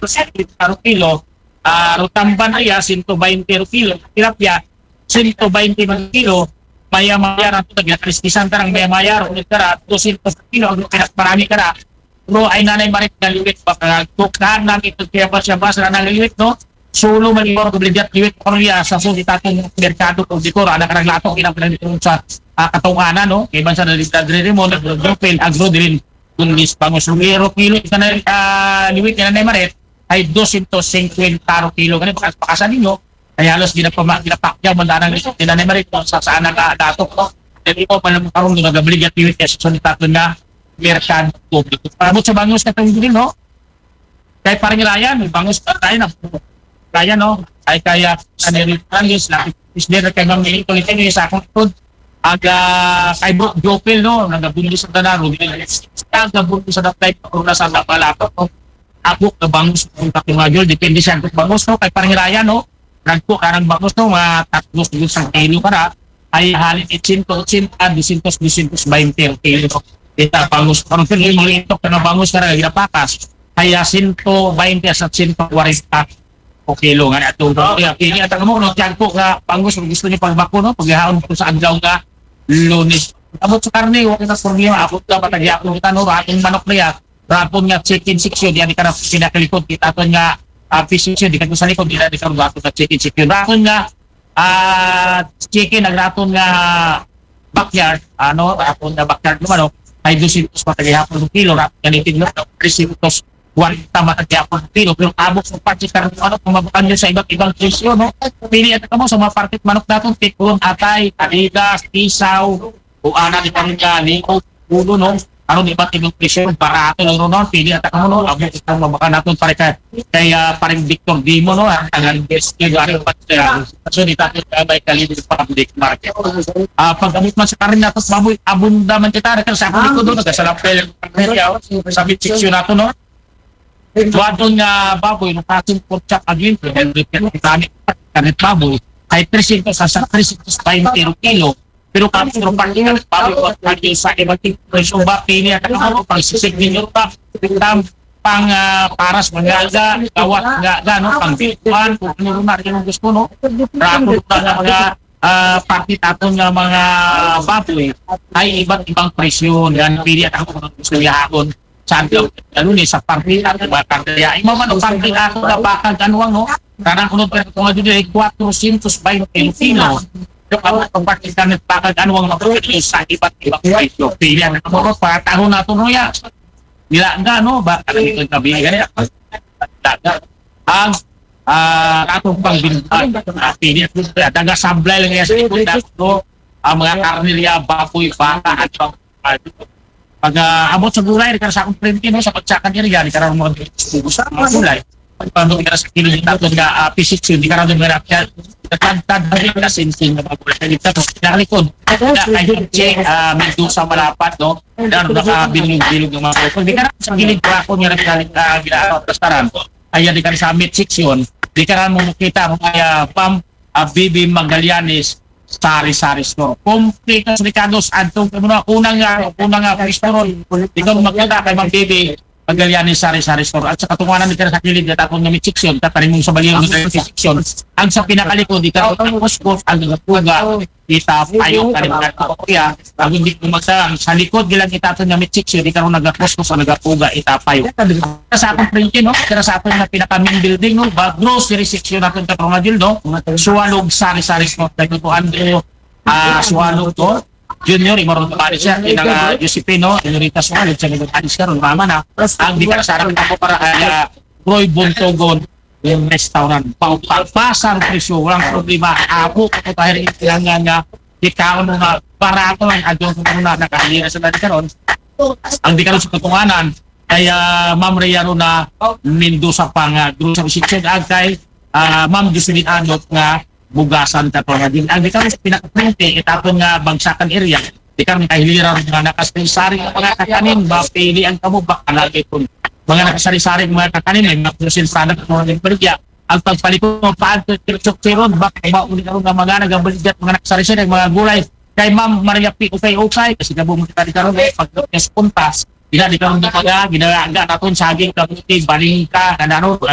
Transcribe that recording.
250 kilo, Rutamban ay 120 kilo, tilapia 120 man kilo, maya-maya na ito, nag-kristisan tarang maya-maya, ulit ka 200 kilo, marami ka na, bro, ay nanay marit naliwit, baka tukhaan namin ito, kaya ba siya ba sa naliwit, no? Solo malibor, obligat liwit, Korea, sa sulit atong merkado, kung di ko, anak karaglato, ilang pinagdito sa katunganan, no? Kaya ba sa naliptadre mo, nag-dropin, agro din, kunis pangusungero kilo, ito na liwit, na nanay marit, ay 250 kilo, ganun, pakasan ninyo, ay halos ginapakyaw mandanang tinanay marit sa saan nakadatok, no? Dili mo palang karong nagabilig at liwit, kasi sulit ato na merkado publiko. Paramot sa bangus na tayo din, no? Kaya parang Ryan, may bangus na tayo na. Kaya, no? Ay kaya, aniritangis, is there kay Ma'am Milito, ito sa akong ito, kay Bro Jopel, no? Nagabundi sa tanaro, nagabundi sa daplay, kung nasa napalato, no? Abok na bangus, kung kakimagyo, depende siya kung bangus, no? Kay parang Ryan, no? Nagpo ka ng bangus, no? Mga 3 kilo ka na, ay halin 180, 220 kilo. Kita bangus, parang kilo yung malitok na bangus ka na, ginapakas, ay 120 at 140 o kilo nga na ito. Kaya pili at mo, no, tiyan po nga bangus, kung gusto niyo pagbako, no, paghahaon po sa adlaw nga Lunes. Abot sa karne, huwag na problema, ako ka patagya akong kita, no, ratong manok na ya, rapon nga chicken section, di ka na pinakalikod, kita ito nga fish section, di ka sa likod, di ka na raton nga chicken section. Raton nga chicken, nagraton nga backyard, raton nga backyard naman, no, ay 200 matagihapon ng kilo, raton nga nitin nga, 300 matagihapon ng kilo, pero abot sa partit karong pumabukan nyo sa iba't ibang presyo, no? Pili at mo sa mga partit manok natin, tikon, atay, kanigas, tisaw, o di pa rin ka, liko, pulo, no? Aron iba't ibang presyo, barato, no? Pili at mo, no? Abot itong mabukan natin pare kaya parang Victor Dimo, no? Ang best kilo, so dito may kalibig public market. Pag-amit man sa karin natin, baboy, abunda man kita, sa ako likod doon, nagasalapel, sa bit-section natin, no? Tuwadon nga baboy, nung ating pork chop again, kanit baboy, ay 300 sa 320 kilo. Pero kami ng pagkingan, baboy, pag-in sa iba't presyo ba, pini at ako, pag-sisig ninyo pa, pang paras, mga gawat, no, pang bitwan, kung ano na rin yung gusto, no? Rapon na mga partit ato nga mga baboy, ay iba't ibang presyo, yan, pini at ako, gusto yahon. Santo, Lunes sa partit at bakal kaya imaman o partit ako na bakal kanuang, no? Karang kunod ka ito nga dito ay 420 kilo. Yung partit ka na bakal kanuang mabuhay sa iba't ibang presyo. Pilihan na mo para tahon na ito, no? Nila nga, no? Bakal ito yung kabigan. Ang atong pang binutay, pilihan ko taga sablay lang kaya sa ikot no? Ang mga karnilya, baboy, baka at pag abot sa gulay, di ka sa akong printin, no, sa pagsakan niya, di ka rin mga sa gulay. Pag di ka sa kilo nito, di ka P6, di ka rin mga rapyan, natagtad na rin ka sinsing na mga gulay. Dito, nakalikod, kahit check, medyo sa malapat, no, dahil nakabilog-bilog ng mga gulay. Di ka rin sa gilig ko ako niya rin ginagawa, pastaran, ay di ka rin sa mid section, di ka rin mo makita, mga Bibi Magallanes, sari-sari store. Kompletos Ricardo's adtong unang restaurant. Ikaw magkita kay Mang Bibi Magallanes sari-sari store. At sa katunganan ni sa kilid at akong namit section, tatarin mong sa baliw ng section. Ang sa pinakalikod, di ka ang puspos, ang nagapuga, kita payo ka rin mga kapakya. Ang hindi mo magsarang, sa likod, gilang kita ito namit section, di ka rin nagapuspos, ang nagapuga, itapayo. Sa akong printin, no? Kaya sa akin na pinaka-main building, no? Grocery section natin katungadil, no? Suwalog sari-sari store. Dahil ito, Andrew, Suwalog to. Junior, imarong kapari siya, inang Josepino, Inurita Suwalit, siya nag-alis ka ron, mama na, ang di ka sarang ako para kaya Roy Bontogon, yung restaurant, pasang presyo, walang problema, ako, ako tayo rin ilangan nga, di ka mo nga, barato lang, adyon kung na nakahalira sa dati ka ron, ang di ka rin sa katunganan, kaya Ma'am Reyaro na Mendoza pa nga, grocery section, kay Ma'am Jocelyn Anot nga, bugasan ka to nga din. Ang di kami sa pinakapunti, itapon nga bagsakan area, di kami kahiliran mga nakasari-sari mga kakanin, mapili ang kamo, baka lagi kung mga nakasari-sari mga kakanin, may mga prosin product mga nagbaligya. Ang pagpalikot mo, paano tirsok-tiron, baka mauli ka rin nga mga nagbaligya, mga nakasari-sari, mga gulay. Kay Ma'am Maria P. Ukay-Ukay, kasi nabong kita di karoon, pag-puntas, di ka rin pag-ginaga, naton saging, kamuti, balingka, kanano,